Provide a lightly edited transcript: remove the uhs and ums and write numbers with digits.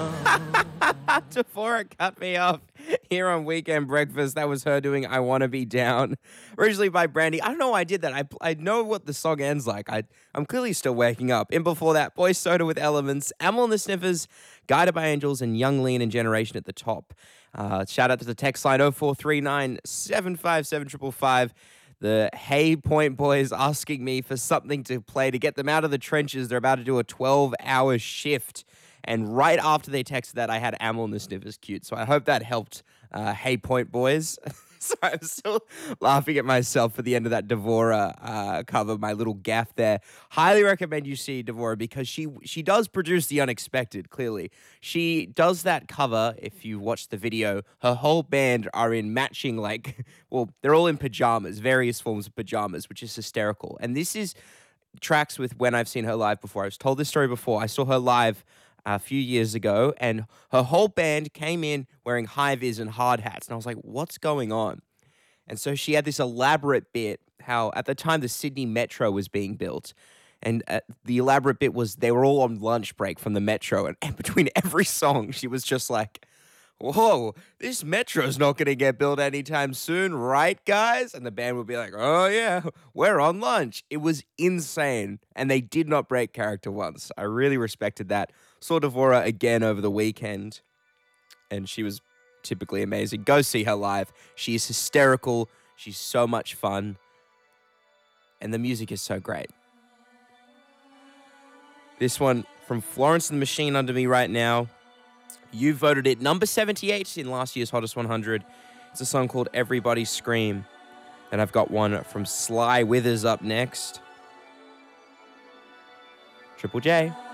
Devora cut me off here on Weekend Breakfast. That was her doing I Wanna Be Down. Originally by Brandy. I don't know why I did that. I know what the song ends like. I'm clearly still waking up. In before that, Boy Soda with Elements, Amyl and the Sniffers, Guided by Angels, and Young Lean and Generation at the top. Shout out to the text line 0439 757 555. The Hey Point Boys asking me for something to play to get them out of the trenches. They're about to do a 12-hour shift. And right after they texted that, I had Amyl and the Sniffers cute. So I hope that helped. Hey Point Boys. So I'm still laughing at myself for the end of that Devora cover, my little gaff there. Highly recommend you see Devora because she does produce the unexpected, clearly. She does that cover, if you watch the video, her whole band are in matching, they're all in pajamas, various forms of pajamas, which is hysterical. And this is tracks with when I've seen her live before. I've told this story before. I saw her live a few years ago, and her whole band came in wearing high-vis and hard hats, and I was like, what's going on? And so she had this elaborate bit, how at the time the Sydney Metro was being built, and the elaborate bit was they were all on lunch break from the Metro, and between every song, she was just like, whoa, this Metro's not going to get built anytime soon, right, guys? And the band would be like, oh, yeah, we're on lunch. It was insane, and they did not break character once. I really respected that. Saw Devora again over the weekend, and she was typically amazing. Go see her live. She is hysterical. She's so much fun, and the music is so great. This one from Florence and the Machine under me right now. You voted it number 78 in last year's Hottest 100. It's a song called Everybody Scream. And I've got one from Sly Withers up next. Triple J.